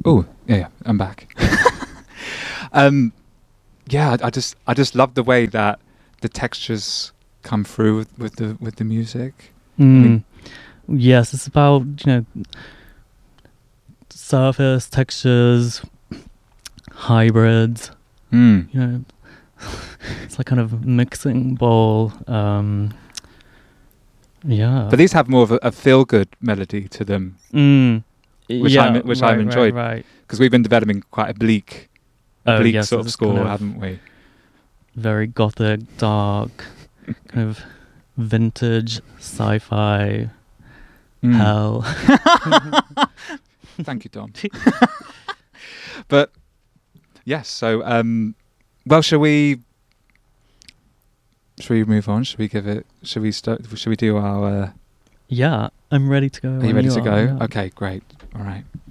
Oh, yeah, I'm back. Yeah, I just love the way that the textures come through with the music. Yes, it's about, surface textures, hybrids. It's like kind of mixing bowl. Yeah, but these have more of a feel-good melody to them, which I've enjoyed. Right. Because we've been developing quite a bleak Yes, sort of it's score, kind of haven't we? very gothic, dark, kind of vintage sci-fi hell. Thank you, Tom. But yes, so well, shall we move on? Should we do our Yeah, I'm ready to go. Are you ready to go? Yeah. Okay, great. All right.